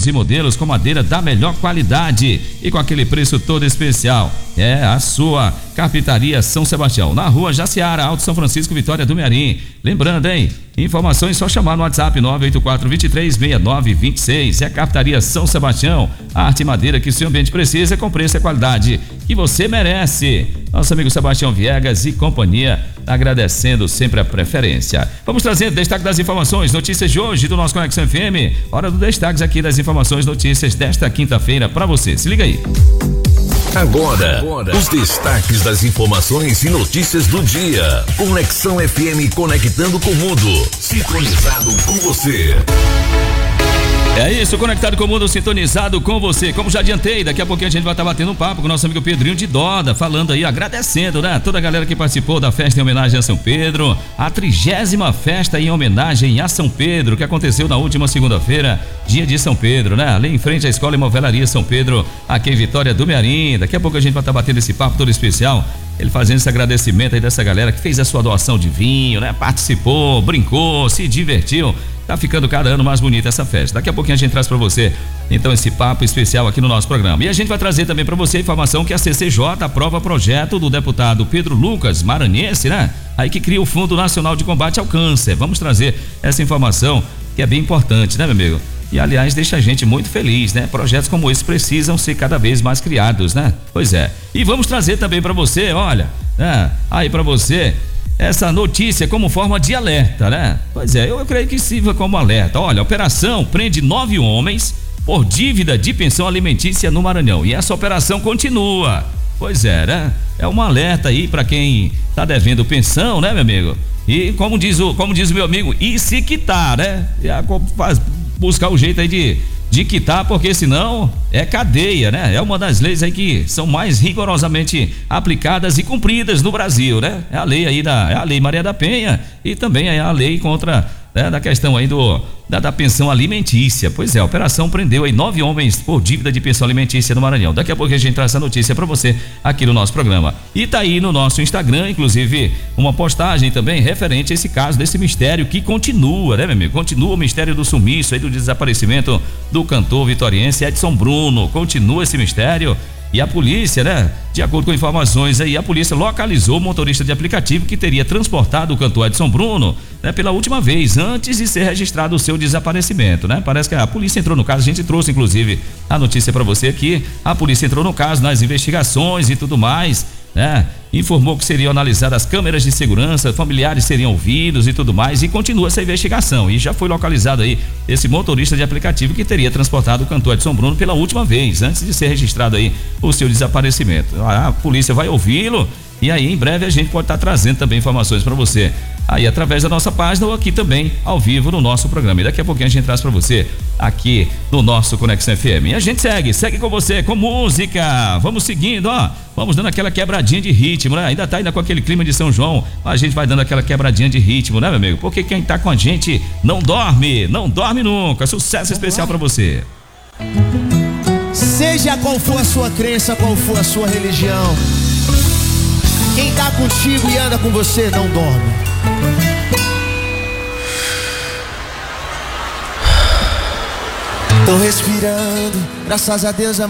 e modelos com madeira da melhor qualidade e com aquele preço todo especial. É a sua Carpintaria São Sebastião, na rua Jaciara, Alto São Francisco, Vitória do Mearim. Lembrando, hein? Informações só chamar no WhatsApp 984-236926. É a Carpintaria São Sebastião, arte e madeira que o seu ambiente precisa com preço e qualidade que você merece. Nosso amigo Sebastião Viegas e companhia, agradecendo sempre a preferência. Vamos trazer destaque das informações, notícias de hoje do nosso Conexão FM. Hora do destaque aqui das informações, notícias desta quinta-feira para você. Se liga aí. Agora, os destaques das informações e notícias do dia. Conexão FM, conectando com o mundo. Sintonizado com você. É isso, conectado com o mundo, sintonizado com você. Como já adiantei, daqui a pouquinho a gente vai estar batendo um papo com o nosso amigo Pedrinho de Doda, falando aí, agradecendo, né? Toda a galera que participou da festa em homenagem a São Pedro, a 30ª festa em homenagem a São Pedro, que aconteceu na última segunda-feira, dia de São Pedro, né? Ali em frente à Escola e Movelaria São Pedro, aqui em Vitória do Mearim. Daqui a pouco a gente vai estar batendo esse papo todo especial, ele fazendo esse agradecimento aí dessa galera que fez a sua doação de vinho, né? Participou, brincou, se divertiu. Tá ficando cada ano mais bonita essa festa. Daqui a pouquinho a gente traz para você, então, esse papo especial aqui no nosso programa. E a gente vai trazer também para você a informação que a CCJ aprova projeto do deputado Pedro Lucas, maranhense, né? Aí que cria o Fundo Nacional de Combate ao Câncer. Vamos trazer essa informação que é bem importante, né, meu amigo? E, aliás, deixa a gente muito feliz, né? Projetos como esse precisam ser cada vez mais criados, né? Pois é. E vamos trazer também para você, olha, né? Aí para você essa notícia como forma de alerta, né? Pois é, eu creio que sirva como alerta. Olha, a operação prende 9 homens por dívida de pensão alimentícia no Maranhão. E essa operação continua. Pois é, né? É um alerta aí para quem tá devendo pensão, né, meu amigo? E como diz o meu amigo, e se quitar, né? Buscar o jeito aí de quitar, porque senão é cadeia, né? É uma das leis aí que são mais rigorosamente aplicadas e cumpridas no Brasil, né? É a lei aí é a Lei Maria da Penha e também é a lei contra, né, da questão aí da pensão alimentícia. Pois é, a operação prendeu aí 9 homens por dívida de pensão alimentícia no Maranhão. Daqui a pouco a gente traz essa notícia para você aqui no nosso programa. E tá aí no nosso Instagram, inclusive, uma postagem também referente a esse caso desse mistério que continua, né, meu amigo? Continua o mistério do sumiço aí, do desaparecimento do cantor vitoriense Edson Bruno. Continua esse mistério. E a polícia, né? De acordo com informações aí, a polícia localizou o motorista de aplicativo que teria transportado o cantor Edson Bruno, né, pela última vez, antes de ser registrado o seu desaparecimento, né? Parece que a polícia entrou no caso, a gente trouxe inclusive a notícia para você aqui. A polícia entrou no caso, nas investigações e tudo mais, né? Informou que seriam analisadas as câmeras de segurança, familiares seriam ouvidos e tudo mais, e continua essa investigação. E já foi localizado aí esse motorista de aplicativo que teria transportado o cantor Edson Bruno pela última vez, antes de ser registrado aí o seu desaparecimento. A polícia vai ouvi-lo e aí em breve a gente pode estar trazendo também informações para você aí através da nossa página ou aqui também ao vivo no nosso programa. E daqui a pouquinho a gente traz para você aqui no nosso Conexão FM. E a gente segue com você, com música. Vamos seguindo, ó. Vamos dando aquela quebradinha de ritmo, né? Ainda com aquele clima de São João, a gente vai dando aquela quebradinha de ritmo, né, meu amigo? Porque quem tá com a gente não dorme nunca. Sucesso especial para você. Seja qual for a sua crença, qual for a sua religião, quem tá contigo e anda com você não dorme. Tô respirando, graças a Deus.